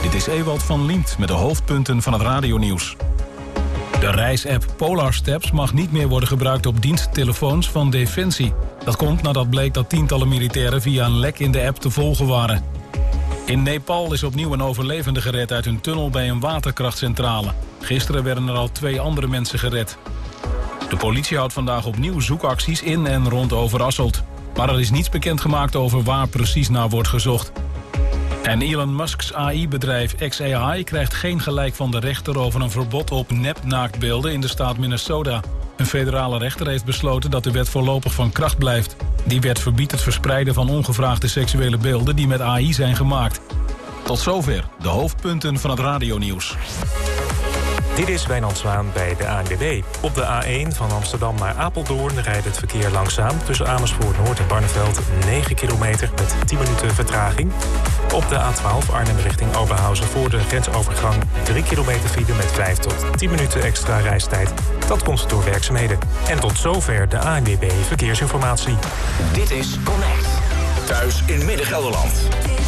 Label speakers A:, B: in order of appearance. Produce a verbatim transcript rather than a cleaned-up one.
A: Dit is Ewald van Liemt met de hoofdpunten van het radionieuws. De reisapp Polar Steps mag niet meer worden gebruikt op diensttelefoons van Defensie. Dat komt nadat bleek dat tientallen militairen via een lek in de app te volgen waren. In Nepal is opnieuw een overlevende gered uit een tunnel bij een waterkrachtcentrale. Gisteren werden er al twee andere mensen gered. De politie houdt vandaag opnieuw zoekacties in en rond Overasselt. Maar er is niets bekendgemaakt over waar precies naar wordt gezocht. En Elon Musk's A I-bedrijf X A I krijgt geen gelijk van de rechter over een verbod op nepnaaktbeelden in de staat Minnesota. Een federale rechter heeft besloten dat de wet voorlopig van kracht blijft. Die wet verbiedt het verspreiden van ongevraagde seksuele beelden die met A I zijn gemaakt. Tot zover de hoofdpunten van het radionieuws.
B: Dit is Wijnand Zwaan bij de A N W B. Op de A één van Amsterdam naar Apeldoorn rijdt het verkeer langzaam. Tussen Amersfoort Noord en Barneveld negen kilometer met tien minuten vertraging. Op de A twaalf Arnhem richting Oberhausen voor de grensovergang drie kilometer file met vijf tot tien minuten extra reistijd. Dat komt door werkzaamheden. En tot zover de A N W B Verkeersinformatie.
C: Dit is Connect. Thuis in Midden-Gelderland.